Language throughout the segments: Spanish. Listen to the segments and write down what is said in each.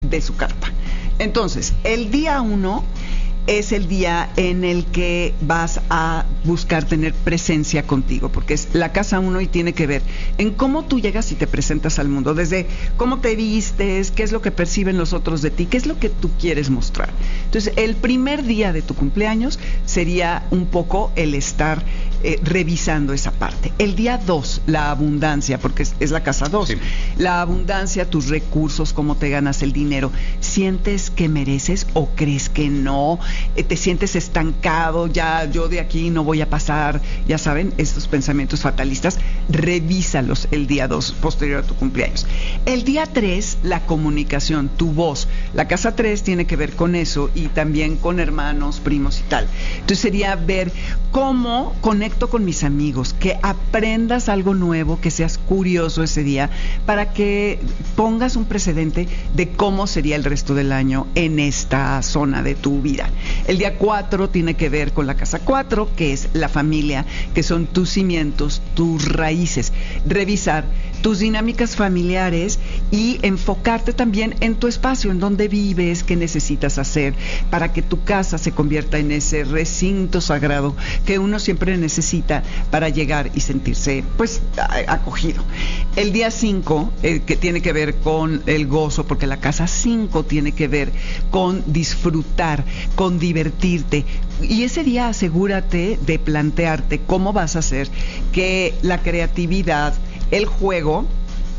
de su carta. Entonces, el día 1 es el día en el que vas a buscar tener presencia contigo, porque es la casa 1 y tiene que ver en cómo tú llegas y te presentas al mundo, desde cómo te vistes, qué es lo que perciben los otros de ti, qué es lo que tú quieres mostrar. Entonces, el primer día de tu cumpleaños sería un poco el estar revisando esa parte. El día 2, la abundancia, porque es la casa 2. Sí. La abundancia, tus recursos, cómo te ganas el dinero. ¿Sientes que mereces o crees que no? ¿Te sientes estancado? Ya yo de aquí no voy a pasar. Ya saben, estos pensamientos fatalistas, revísalos el día 2, posterior a tu cumpleaños. El día 3, la comunicación, tu voz. La casa 3 tiene que ver con eso y también con hermanos, primos y tal. Entonces sería ver cómo conecto con mis amigos, que aprendas algo nuevo, que seas curioso ese día, para que pongas un precedente de cómo sería el resto del año en esta zona de tu vida. El día 4 tiene que ver con la casa 4, que es la familia, que son tus cimientos, tus raíces. Revisar tus dinámicas familiares y enfocarte también en tu espacio, en donde vives, qué necesitas hacer para que tu casa se convierta en ese recinto sagrado que uno siempre necesita para llegar y sentirse pues acogido. El día 5, que tiene que ver con el gozo, porque la casa 5 tiene que ver con disfrutar, con divertirte, y ese día asegúrate de plantearte cómo vas a hacer que la creatividad, el juego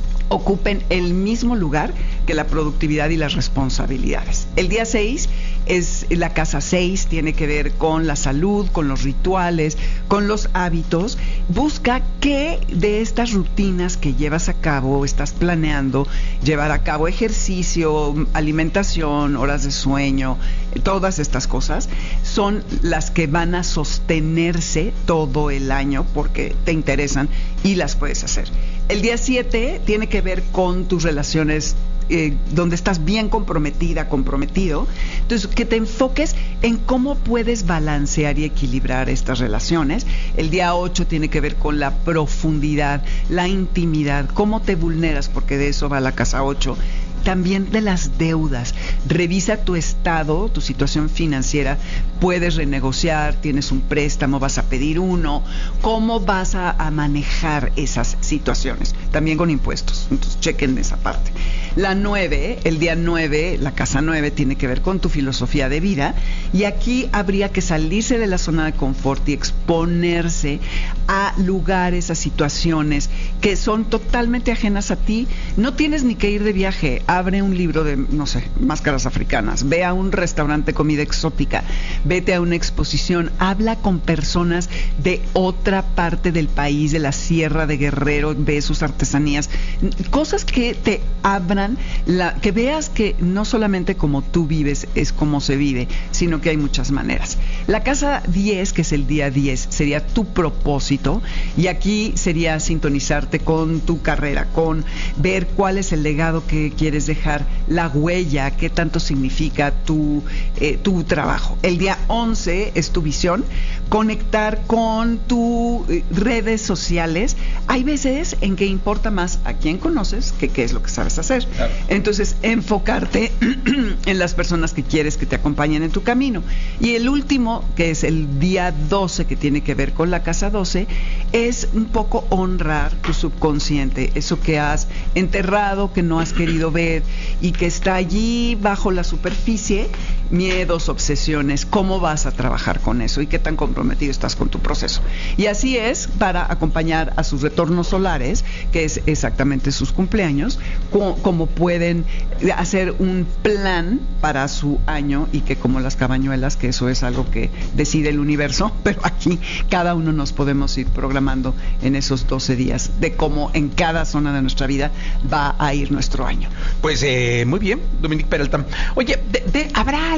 ocupen el mismo lugar que la productividad y las responsabilidades. El día 6 es la casa 6, tiene que ver con la salud, con los rituales, con los hábitos. Busca qué de estas rutinas que llevas a cabo, estás planeando llevar a cabo, ejercicio, alimentación, horas de sueño, todas estas cosas son las que van a sostenerse todo el año porque te interesan y las puedes hacer. El día 7 tiene que ver con tus relaciones, donde estás bien comprometida, comprometido. Entonces, que te enfoques en cómo puedes balancear y equilibrar estas relaciones. El día 8 tiene que ver con la profundidad, la intimidad, cómo te vulneras, porque de eso va la casa 8. También de las deudas. Revisa tu estado, tu situación financiera. Puedes renegociar, tienes un préstamo, vas a pedir uno. ¿Cómo vas a manejar esas situaciones? También con impuestos. Entonces, chequen esa parte. La 9, el día 9, la casa 9 tiene que ver con tu filosofía de vida, y aquí habría que salirse de la zona de confort y exponerse a lugares, a situaciones que son totalmente ajenas a ti. No tienes ni que ir de viaje. Abre un libro de, no sé, máscaras africanas, ve a un restaurante, comida exótica, vete a una exposición, habla con personas de otra parte del país, de la Sierra de Guerrero, ve sus artesanías, cosas que te abran, que veas que no solamente como tú vives es como se vive, sino que hay muchas maneras. La casa 10, que es el día 10, sería tu propósito, y aquí sería sintonizarte con tu carrera, con ver cuál es el legado que quieres dejar, la huella, qué tanto significa tu trabajo. El día 11 es tu visión, conectar con tus redes sociales. Hay veces en que importa más a quién conoces que qué es lo que sabes hacer. Claro. Entonces, enfocarte en las personas que quieres que te acompañen en tu camino. Y el último, que es el día 12, que tiene que ver con la casa 12, es un poco honrar tu subconsciente, eso que has enterrado, que no has querido ver y que está allí bajo la superficie, miedos, obsesiones. ¿Cómo vas a trabajar con eso y qué tan comprometido estás con tu proceso? Y así es para acompañar a sus retornos solares, que es exactamente sus cumpleaños, cómo pueden hacer un plan para su año, y que como las cabañuelas, que eso es algo que decide el universo, pero aquí cada uno nos podemos ir programando en esos 12 días de cómo en cada zona de nuestra vida va a ir nuestro año. Pues muy bien, Dominique Peralta. Oye, ¿habrá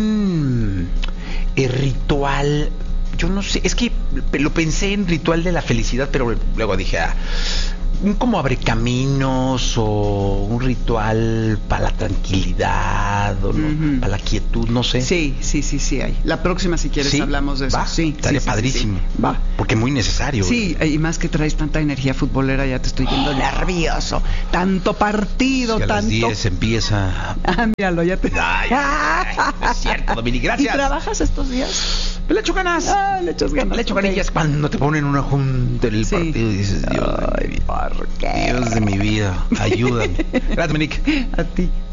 algún ritual? Yo no sé, es que lo pensé en ritual de la felicidad, pero luego dije, un como abrecaminos o un ritual para la tranquilidad o no, para la quietud, no sé. Sí hay. La próxima, si quieres, ¿Sí? hablamos de eso. Va, Sí, estaría padrísimo. sí. Va. Porque muy necesario. Sí, y más que traes tanta energía futbolera, ya te estoy viendo nervioso. Tanto partido, Es que a las tanto. 10 empieza. Ah, míralo, ya te. Ay, es cierto, Dominique, gracias. ¿Y trabajas estos días? Le echo ganas. Le echas ganas. Le echo ganillas cuando te ponen una junta en el partido y dices, Dios, Ay, ¿por qué? Dios de mi vida, ayúdame. Gracias, Dominique. A ti.